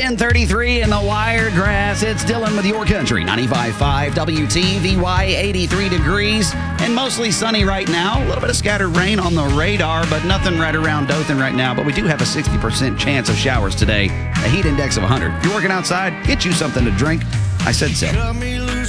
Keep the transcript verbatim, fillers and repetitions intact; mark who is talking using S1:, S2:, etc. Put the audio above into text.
S1: ten thirty-three in the Wiregrass. It's Dylan with Your Country. ninety-five point five W T V Y, eighty-three degrees, and mostly sunny right now. A little bit of scattered rain on the radar, but nothing right around Dothan right now. But we do have a sixty percent chance of showers today. A heat index of one hundred. If you're working outside, get you something to drink. I said so.